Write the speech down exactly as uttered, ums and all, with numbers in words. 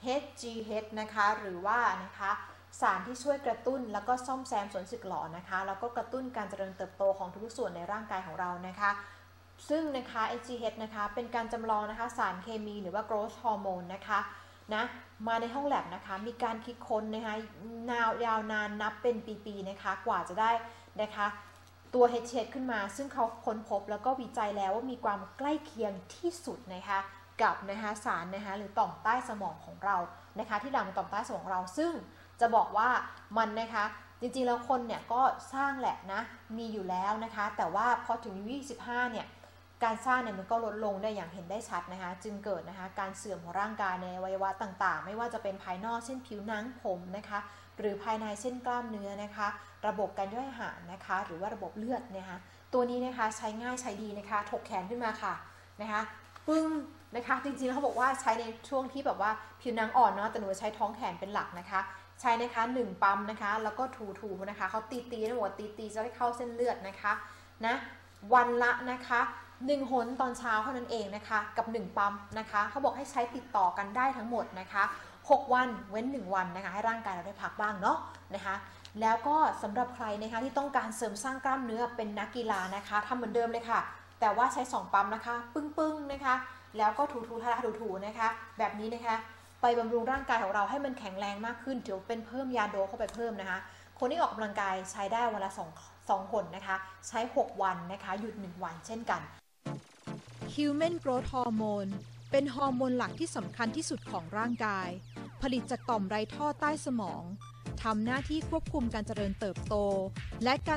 เอช จี เอช นะคะหรือว่านะคะสารที่ช่วยกระตุ้นแล้วก็ซ่อมแซมส่วนสึกหรอนะคะแล้วก็กระตุ้นการเจริญเติบโตของทุกส่วนในร่างกายของเรานะคะซึ่งนะคะ เอช จี เอช นะคะเป็นการจำลองนะคะสารเคมีหรือว่า growth hormone นะคะนะมาในห้องแลบนะคะมีการคิดค้นนะคะนานยาวนานนับเป็นปีๆนะคะกว่าจะได้นะคะตัว เอช จี เอช ขึ้นมาซึ่งเขาค้นพบแล้วก็วิจัยแล้วว่ามีความใกล้เคียงที่สุดนะคะกับนะคะสารนะคะหรือต่อมใต้สมองของเรานะคะที่หลั่งในต่อมใต้สมองเราซึ่งจะบอกว่ามันนะคะจริงๆแล้วคนเนี่ยก็สร้างแหละนะมีอยู่แล้วนะคะแต่ว่าพอถึงอายุยี่สิบห้าเนี่ยการสร้างเนี่ยมันก็ลดลงได้อย่างเห็นได้ชัดนะคะจึงเกิดนะคะการเสื่อมของร่างกายในอวัยวะต่างๆไม่ว่าจะเป็นภายนอกเช่นผิวหนังผมนะคะหรือภายในเช่นกล้ามเนื้อนะคะระบบการย่อยอาหารนะคะหรือว่าระบบเลือดนะคะตัวนี้นะคะใช้ง่ายใช้ดีนะคะถกแขนขึ้นมาค่ะนะคะปึ้งนะคะจริงๆแล้วเขาบอกว่าใช้ในช่วงที่แบบว่าผิวหนังอ่อนเนาะแต่หนูใช้ท้องแขนเป็นหลักนะคะใช้นะคะหนึ่งปั๊มนะคะแล้วก็ถูๆนะคะเขาตีตีนะบอกว่าตีตีจะได้เข้าเส้นเลือดนะคะนะวันละนะคะหนึ่งหนตอนเช้าเท่านั้นเองนะคะกับหนึ่งปั๊มนะคะเขาบอกให้ใช้ติดต่อกันได้ทั้งหมดนะคะหกวันเว้นหนึ่งวันนะคะให้ร่างกายเราได้พักบ้างเนาะนะคะแล้วก็สำหรับใครนะคะที่ต้องการเสริมสร้างกล้ามเนื้อเป็นนักกีฬานะคะทำเหมือนเดิมเลยค่ะแต่ว่าใช้สองปั๊มนะคะปึ้งๆนะคะแล้วก็ถูๆทาๆถูๆนะคะแบบนี้นะคะไปบำรุงร่างกายของเราให้มันแข็งแรงมากขึ้นเดี๋ยวเป็นเพิ่มยาโดเข้าไปเพิ่มนะคะคนที่ออกกำลังกายใช้ได้วันละสอง สองหนนะคะใช้หกวันนะคะหยุดหนึ่งวันเช่นกัน Human Growth Hormone เป็นฮอร์โมนหลักที่สำคัญที่สุดของร่างกายผลิตจากต่อมไรท่อใต้สมองทำหน้าที่ควบคุมการเจริญเติบโตและการ